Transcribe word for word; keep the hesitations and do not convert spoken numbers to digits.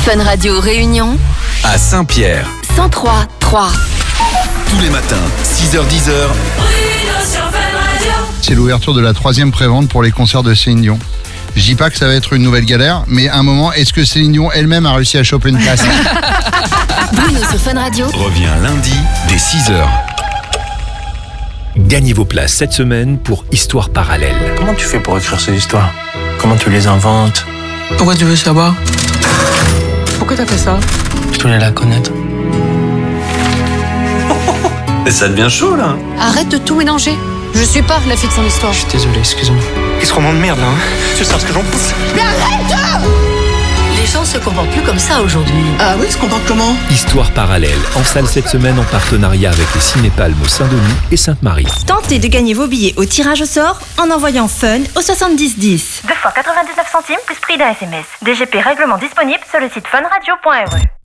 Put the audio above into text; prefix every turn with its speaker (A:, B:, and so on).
A: Fun Radio Réunion
B: à Saint-Pierre.
A: cent trois trois.
B: Tous les matins, six heures dix.
C: C'est l'ouverture de la troisième prévente pour les concerts de Céline Dion. Je dis pas que ça va être une nouvelle galère, mais à un moment, est-ce que Céline Dion elle-même a réussi à choper une place?
A: Bruno sur Fun Radio.
B: Revient lundi dès six heures.
D: Gagnez vos places cette semaine pour Histoire parallèle.
E: Comment tu fais pour écrire ces histoires? Comment tu les inventes?
F: Pourquoi tu veux savoir? Pourquoi t'as fait ça?
E: Je voulais la connaître. Et ça devient chaud là.
G: Arrête de tout mélanger. Je suis pas la fille de son histoire.
E: Je suis désolé, excuse-moi.
H: Qu'est-ce qu'on roman de merde là, hein? Tu sais ce que j'en pense?
G: Les gens se comportent plus comme ça aujourd'hui.
F: Ah oui, se comporte comment?
D: Histoire parallèle, en salle cette semaine en partenariat avec les Cinépalmes au Saint-Denis et Sainte-Marie.
I: Tentez de gagner vos billets au tirage au sort en envoyant FUN au soixante-dix dix.
J: deux fois quatre-vingt-dix-neuf centimes plus prix d'un S M S. D G P règlement disponible sur le site funradio point r e.